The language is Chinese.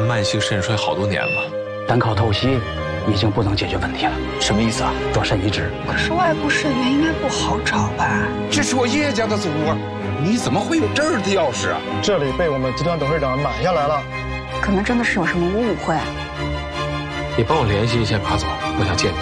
慢性肾衰好多年了， 单靠透析已经不能解决问题了。 什么意思啊？ 做肾移植。 可是外部肾源应该不好找吧？ 这是我爷爷家的祖屋，你怎么会有这儿的钥匙啊？ 这里被我们集团董事长买下来了， 可能真的是有什么误会。 你帮我联系一下马总，我想见你。